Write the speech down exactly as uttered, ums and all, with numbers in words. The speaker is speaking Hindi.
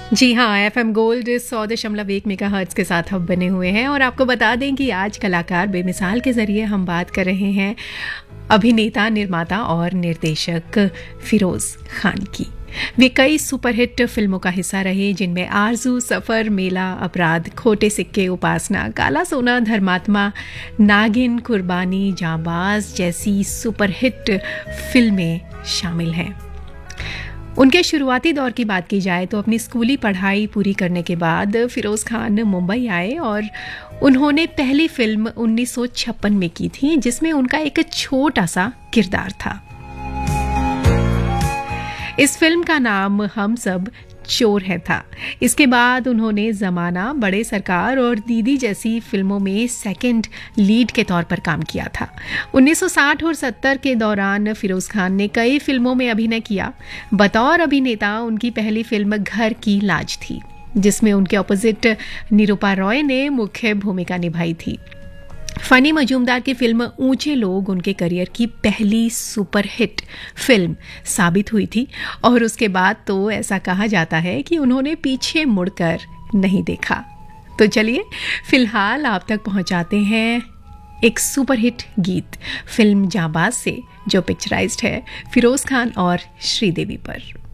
जी हाँ, एफएम गोल्ड सौ दशमलव एक मेगा हर्ट्ज के साथ हम बने हुए हैं और आपको बता दें कि आज कलाकार बेमिसाल के ज़रिए हम बात कर रहे हैं अभिनेता, निर्माता और निर्देशक फिरोज़ खान की। वे कई सुपरहिट फिल्मों का हिस्सा रहे, जिनमें आरज़ू, सफ़र, मेला, अपराध, खोटे सिक्के, उपासना, काला सोना, धर्मात्मा, नागिन, कुर्बानी, जांबाज जैसी सुपरहिट फिल्में शामिल हैं। उनके शुरुआती दौर की बात की जाए तो अपनी स्कूली पढ़ाई पूरी करने के बाद फिरोज़ खान मुंबई आए और उन्होंने पहली फिल्म उन्नीस सौ छप्पन में की थी, जिसमें उनका एक छोटा सा किरदार था। इस फिल्म का नाम हम सब चोर है था। इसके बाद उन्होंने ज़माना, बड़े सरकार और दीदी जैसी फिल्मों में सेकंड लीड के तौर पर काम किया था। उन्नीस सौ साठ और सत्तर के दौरान फिरोज़ खान ने कई फिल्मों में अभिनय किया। बतौर अभिनेता उनकी पहली फिल्म घर की लाज थी, जिसमें उनके ऑपोजिट निरूपा रॉय ने मुख्य भूमिका निभाई थी। फनी मजूमदार की फिल्म ऊंचे लोग उनके करियर की पहली सुपरहिट फिल्म साबित हुई थी और उसके बाद तो ऐसा कहा जाता है कि उन्होंने पीछे मुड़कर नहीं देखा। तो चलिए फिलहाल आप तक पहुंचाते हैं एक सुपरहिट गीत फिल्म जांबाज से, जो पिक्चराइज्ड है फिरोज़ खान और श्रीदेवी पर।